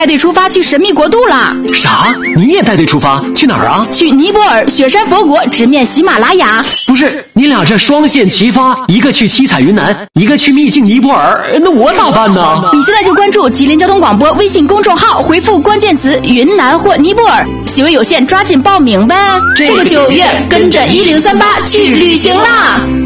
带队出发去神秘国度了。 啥？你也带队出发？去哪儿啊？ 去尼泊尔雪山佛国，直面喜马拉雅。 不是，你俩这双线齐发，一个去七彩云南，一个去秘境尼泊尔，那我咋办呢？ 你现在就关注吉林交通广播微信公众号，回复关键词云南或尼泊尔，席位有限，抓紧报名呗。这个9月跟着1038去旅行啦！